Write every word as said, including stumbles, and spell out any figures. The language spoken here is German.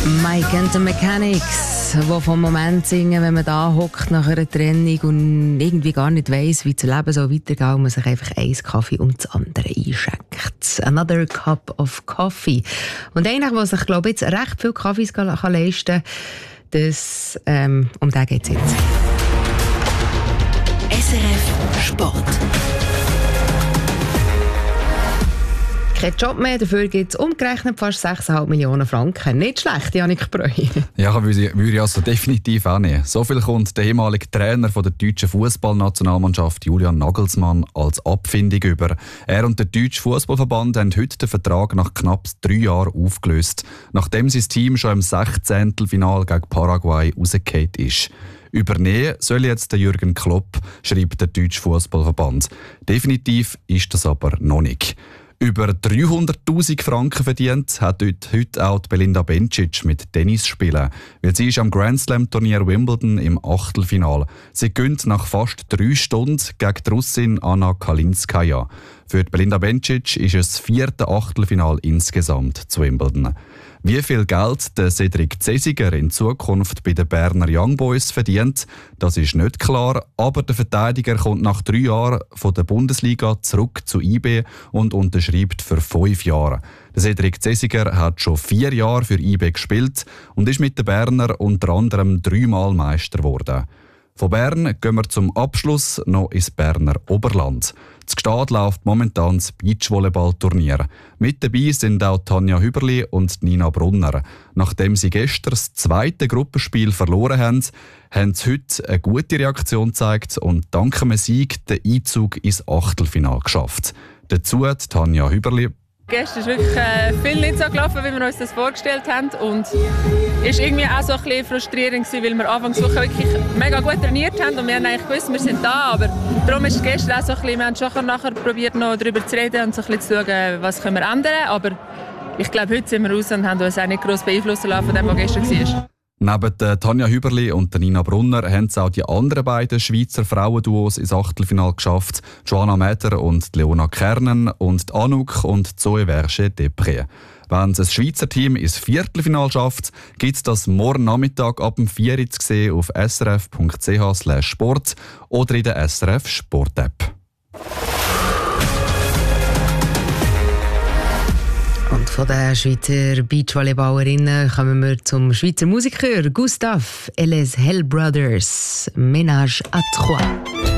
Mike and the Mechanics, die vom Moment singen, wenn man da hockt nach einer Trennung und irgendwie gar nicht weiss, wie das Leben so weitergeht, und man sich einfach einen Kaffee und das andere einschenkt. Another cup of coffee. Und einer, der sich, glaube ich, jetzt recht viel Kaffees kann, kann leisten kann, das, ähm, um den geht es jetzt. S R F Sport. Kein Job mehr, dafür gibt es umgerechnet fast sechs Komma fünf Millionen Franken. Nicht schlecht, Janik Breu. Ja, würde ich also definitiv auch nicht. So viel kommt der ehemalige Trainer von der deutschen Fußballnationalmannschaft Julian Nagelsmann als Abfindung über. Er und der deutsche Fußballverband haben heute den Vertrag nach knapp drei Jahren aufgelöst, nachdem sein Team schon im Sechzehntelfinal gegen Paraguay rausgefallen ist. Übernehmen soll jetzt der Jürgen Klopp, schreibt der deutsche Fußballverband. Definitiv ist das aber noch nicht. Über dreihunderttausend Franken verdient hat heute auch Belinda Bencic mit Tennis spielen. Weil sie ist am Grand Slam Turnier Wimbledon im Achtelfinal. Sie gewinnt nach fast drei Stunden gegen die Russin Anna Kalinskaya. Für Belinda Bencic ist es das vierte Achtelfinal insgesamt zu Wimbledon. Wie viel Geld der Cedric Cesiger in Zukunft bei den Berner Young Boys verdient, das ist nicht klar. Aber der Verteidiger kommt nach drei Jahren von der Bundesliga zurück zu I B und unterschreibt für fünf Jahre. Der Cedric Cesiger hat schon vier Jahre für I B gespielt und ist mit den Berner unter anderem dreimal Meister geworden. Von Bern gehen wir zum Abschluss noch ins Berner Oberland. In Gstaad läuft momentan das Beachvolleyball-Turnier. Mit dabei sind auch Tanja Hüberli und Nina Brunner. Nachdem sie gestern das zweite Gruppenspiel verloren haben, haben sie heute eine gute Reaktion gezeigt und dank einem Sieg den Einzug ins Achtelfinale geschafft. Dazu hat Tanja Hüberli. Gestern ist wirklich äh, viel nicht so gelaufen, wie wir uns das vorgestellt haben. Und es war irgendwie auch so ein bisschen frustrierend, weil wir anfangs wirklich mega gut trainiert haben. Und wir haben eigentlich gewusst, wir sind da. Aber darum ist es gestern auch so ein bisschen, wir haben schon nachher probiert, noch darüber zu reden und so ein bisschen zu schauen, was können wir ändern. Aber ich glaube, heute sind wir raus und haben uns auch nicht gross beeinflussen lassen von dem, was gestern war. Neben der Tanja Hüberli und der Nina Brunner haben es auch die anderen beiden Schweizer Frauenduos ins Achtelfinale geschafft. Joanna Meder und Leona Kernen und Anouk und Zoe Verge-Depré. Wenn es ein Schweizer Team ins Viertelfinale schafft, gibt es das morgen Nachmittag ab dem vier Uhr zu sehen auf s r f punkt c h slash sport oder in der S R F Sport App. Und von den Schweizer Beachvolleyballerinnen kommen wir zum Schweizer Musiker Gustav et les Hell Brothers. Ménage à trois.